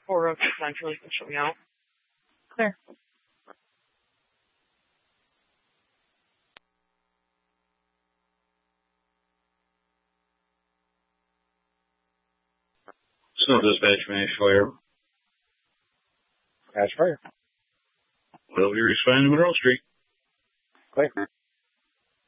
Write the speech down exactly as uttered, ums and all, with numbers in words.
four oh six nine Charlie, show me out. Clear. Snow dispatch, managed fire. Patch fire. Well, you're responding to Monroe Street. Clear.